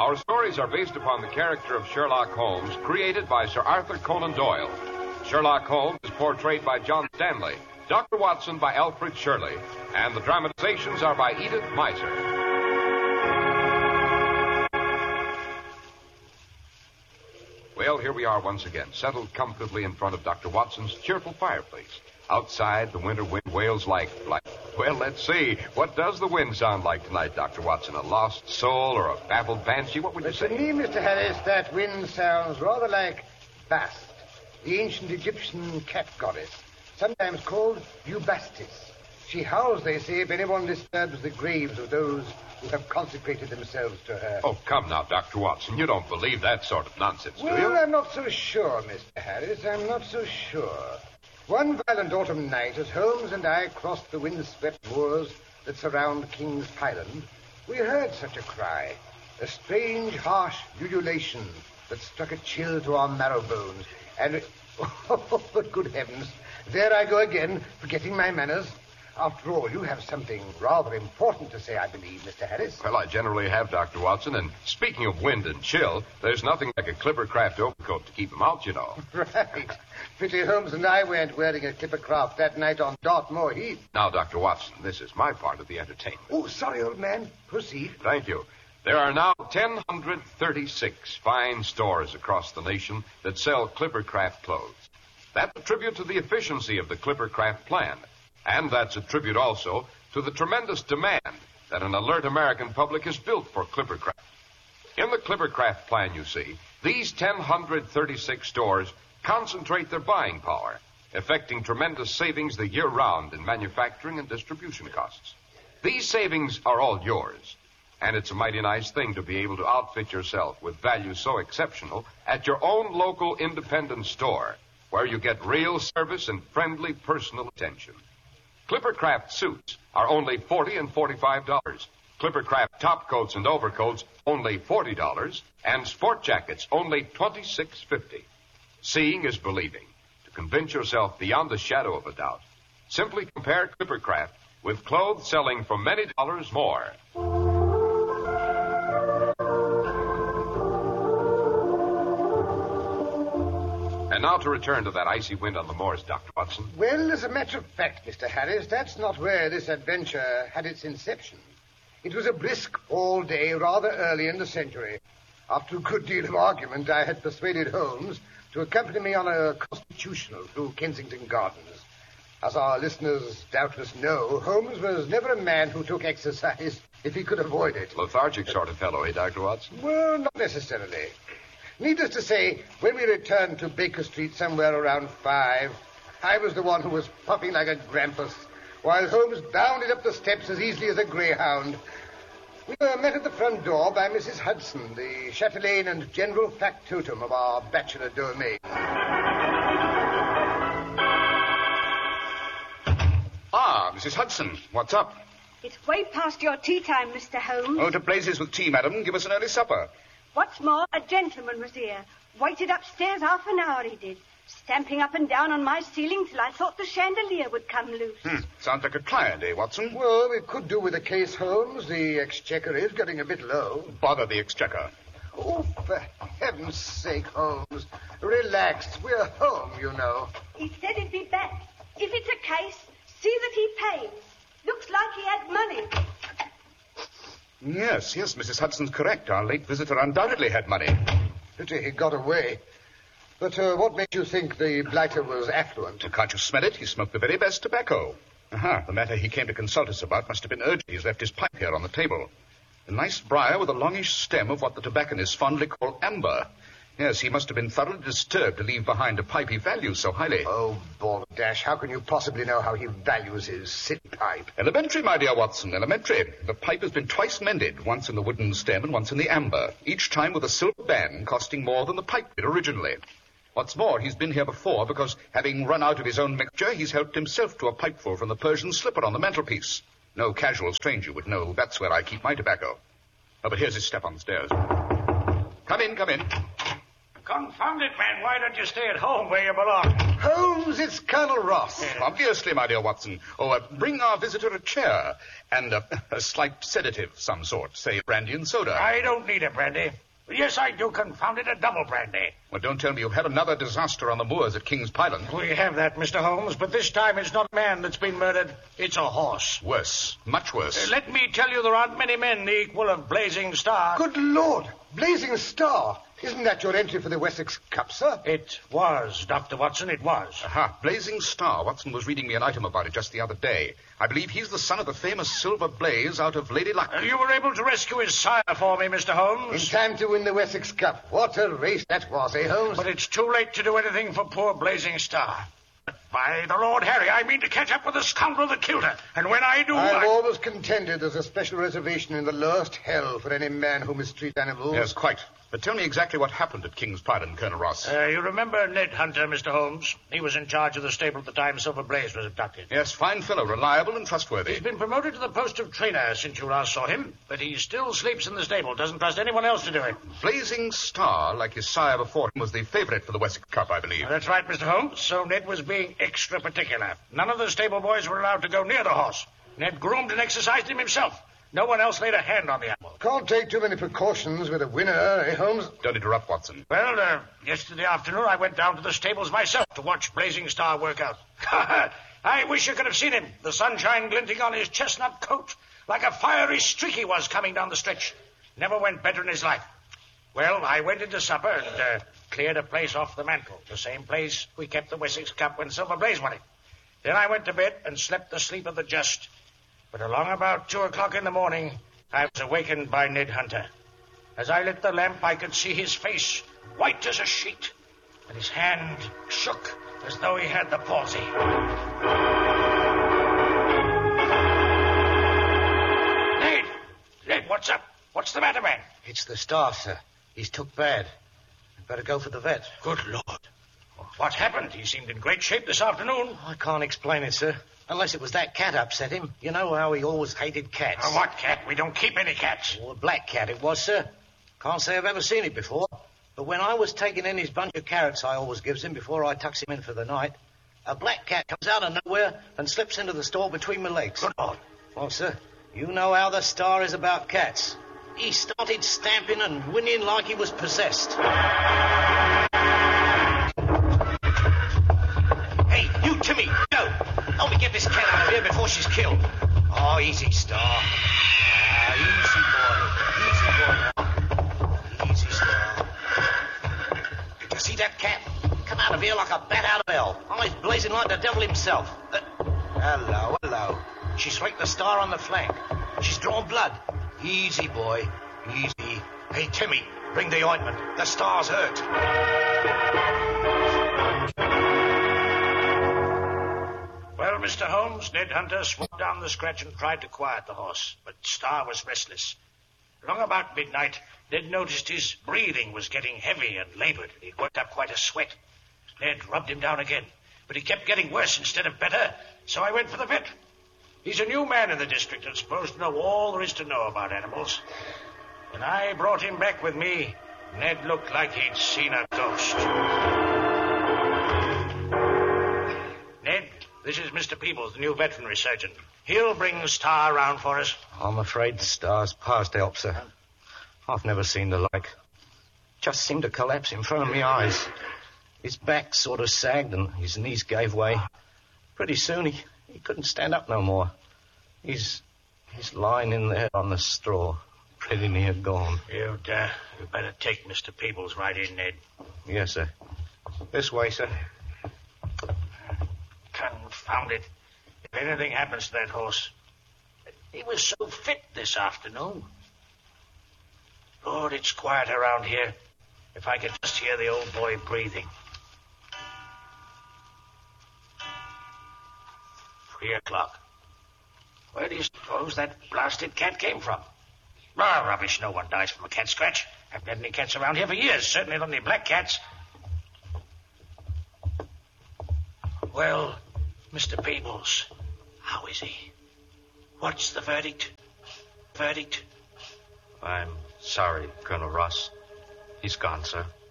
Our stories are based upon the character of Sherlock Holmes, created by Sir Arthur Conan Doyle. Sherlock Holmes is portrayed by John Stanley, Dr. Watson by Alfred Shirley, and the dramatizations are by Edith Meiser. Well, here we are once again, settled comfortably in front of Dr. Watson's cheerful fireplace. Outside, the winter wind wails like... Well, let's see. What does the wind sound like tonight, Dr. Watson? A lost soul or a baffled banshee? What would you say? To me, Mr. Harris, that wind sounds rather like Bast, the ancient Egyptian cat goddess, sometimes called Bubastis. She howls, they say, if anyone disturbs the graves of those who have consecrated themselves to her. Oh, come now, Dr. Watson. You don't believe that sort of nonsense, do you? Well, I'm not so sure, Mr. Harris. I'm not so sure. One violent autumn night, as Holmes and I crossed the windswept moors that surround King's Highland, we heard such a cry, a strange, harsh ululation that struck a chill to our marrow bones. And, oh, but good heavens, there I go again, forgetting my manners. After all, you have something rather important to say, I believe, Mr. Harris. Well, I generally have, Dr. Watson, and speaking of wind and chill, there's nothing like a Clippercraft overcoat to keep them out, you know. Right. Pity Holmes and I weren't wearing a Clippercraft that night on Dartmoor Heath. Now, Dr. Watson, this is my part of the entertainment. Oh, sorry, old man. Proceed. Thank you. There are now 1,036 fine stores across the nation that sell Clippercraft clothes. That's a tribute to the efficiency of the Clippercraft plan. And that's a tribute also to the tremendous demand that an alert American public has built for Clippercraft. In the Clippercraft plan, you see, these 1,036 stores concentrate their buying power, effecting tremendous savings the year round in manufacturing and distribution costs. These savings are all yours, and it's a mighty nice thing to be able to outfit yourself with value so exceptional at your own local independent store, where you get real service and friendly personal attention. Clippercraft suits are only $40 and $45. Clippercraft top coats and overcoats only $40, and sport jackets only $26.50. Seeing is believing. To convince yourself beyond a shadow of a doubt, simply compare Clippercraft with clothes selling for many dollars more. And now to return to that icy wind on the moors, Dr. Watson. Well, as a matter of fact, Mr. Harris, that's not where this adventure had its inception. It was a brisk all day, rather early in the century. After a good deal of argument, I had persuaded Holmes to accompany me on a constitutional through Kensington Gardens. As our listeners doubtless know, Holmes was never a man who took exercise if he could avoid it. Lethargic sort of fellow, eh, Dr. Watson? Well, not necessarily. Needless to say, when we returned to Baker Street somewhere around 5, I was the one who was puffing like a grampus, while Holmes bounded up the steps as easily as a greyhound. We were met at the front door by Mrs. Hudson, the chatelaine and general factotum of our bachelor domain. Ah, Mrs. Hudson, what's up? It's way past your tea time, Mr. Holmes. Oh, to blazes with tea, madam. Give us an early supper. What's more, a gentleman was here. Waited upstairs half an hour, he did. Stamping up and down on my ceiling till I thought the chandelier would come loose. Sounds like a client, eh, Watson? Well, we could do with a case, Holmes. The exchequer is getting a bit low. Bother the exchequer. Oh, for heaven's sake, Holmes. Relax. We're home, you know. He said he'd be back. If it's a case, see that he pays. Looks like he had money. Yes, Mrs. Hudson's correct. Our late visitor undoubtedly had money. Pity he got away. But what makes you think the blighter was affluent? Well, can't you smell it? He smoked the very best tobacco. The matter he came to consult us about must have been urgent. He's left his pipe here on the table. A nice briar with a longish stem of what the tobacconists fondly call amber. Yes, he must have been thoroughly disturbed to leave behind a pipe he values so highly. Oh, balderdash, how can you possibly know how he values his city pipe? Elementary, my dear Watson, elementary. The pipe has been twice mended, once in the wooden stem and once in the amber, each time with a silver band costing more than the pipe did originally. What's more, he's been here before because, having run out of his own mixture, he's helped himself to a pipeful from the Persian slipper on the mantelpiece. No casual stranger would know that's where I keep my tobacco. Oh, but here's his step on the stairs. Come in. Confound it, man. Why don't you stay at home where you belong? Holmes, it's Colonel Ross. Obviously, my dear Watson. Bring our visitor a chair and a slight sedative of some sort, say brandy and soda. I don't need a brandy. Yes, I do, confound it, a double brandy. Well, don't tell me you've had another disaster on the moors at King's Pyland. We have that, Mr. Holmes, but this time it's not a man that's been murdered. It's a horse. Worse. Much worse. Let me tell you, there aren't many men the equal of Blazing Star. Good Lord. Blazing Star. Isn't that your entry for the Wessex Cup, sir? It was, Dr. Watson, it was. Aha, Blazing Star. Watson was reading me an item about it just the other day. I believe he's the son of the famous Silver Blaze out of Lady Luck. You were able to rescue his sire for me, Mr. Holmes. In time to win the Wessex Cup. What a race that was, eh, Holmes? But it's too late to do anything for poor Blazing Star. But by the Lord Harry, I mean to catch up with the scoundrel that killed her. And when I do, I've always contended there's a special reservation in the lowest hell for any man who mistreats animals. Yes, quite. But tell me exactly what happened at King's Pyland, Colonel Ross. You remember Ned Hunter, Mr. Holmes? He was in charge of the stable at the time Silver Blaze was abducted. Yes, fine fellow, reliable and trustworthy. He's been promoted to the post of trainer since you last saw him, but he still sleeps in the stable, doesn't trust anyone else to do it. Blazing Star, like his sire before him, was the favourite for the Wessex Cup, I believe. That's right, Mr. Holmes. So Ned was being extra particular. None of the stable boys were allowed to go near the horse. Ned groomed and exercised him himself. No one else laid a hand on the animal. Can't take too many precautions with a winner, eh, Holmes? Don't interrupt, Watson. Well, yesterday afternoon I went down to the stables myself to watch Blazing Star work out. I wish you could have seen him. The sunshine glinting on his chestnut coat. Like a fiery streak he was coming down the stretch. Never went better in his life. Well, I went into supper and cleared a place off the mantel. The same place we kept the Wessex Cup when Silver Blaze won it. Then I went to bed and slept the sleep of the just. But along about 2 o'clock in the morning, I was awakened by Ned Hunter. As I lit the lamp, I could see his face, white as a sheet, and his hand shook as though he had the palsy. Ned, what's up? What's the matter, man? It's the Star, sir. He's took bad. I'd better go for the vet. Good Lord. What happened? He seemed in great shape this afternoon. I can't explain it, sir. Unless it was that cat upset him. You know how he always hated cats. What cat? We don't keep any cats. Well, a black cat it was, sir. Can't say I've ever seen it before. But when I was taking in his bunch of carrots I always gives him before I tucks him in for the night, a black cat comes out of nowhere and slips into the store between my legs. Good Lord. Well, sir, you know how the Star is about cats. He started stamping and whinnying like he was possessed. Hey, you, Timmy, go. Help me get this cat out of here before she's killed. Oh, easy, Star. Easy, boy. Easy, Star. Did you see that cat? Come out of here like a bat out of hell. Eyes blazing like the devil himself. Hello. She swiped the Star on the flank. She's drawn blood. Easy, boy. Easy. Hey, Timmy, bring the ointment. The Star's hurt. Well, Mr. Holmes, Ned Hunter swooped down the scratch and tried to quiet the horse, but Star was restless. Along about midnight, Ned noticed his breathing was getting heavy and labored. He'd worked up quite a sweat. Ned rubbed him down again, but he kept getting worse instead of better, so I went for the vet. He's a new man in the district and supposed to know all there is to know about animals. When I brought him back with me, Ned looked like he'd seen a ghost. Ned, this is Mr. Peebles, the new veterinary surgeon. He'll bring Star around for us. I'm afraid the Star's past help, sir. I've never seen the like. Just seemed to collapse in front of my eyes. His back sort of sagged and his knees gave way. Pretty soon he couldn't stand up no more. He's lying in there on the straw, pretty near gone. You'd better take Mr. Peebles right in, Ned. Yes, sir. This way, sir. Confound it. If anything happens to that horse. He was so fit this afternoon. Lord, it's quiet around here. If I could just hear the old boy breathing. 3 o'clock. Where do you suppose that blasted cat came from? Ah, rubbish. No one dies from a cat scratch. Haven't had any cats around here for years. Certainly not any black cats. Well, Mr. Peebles, how is he? What's the verdict? I'm sorry, Colonel Ross. He's gone, sir.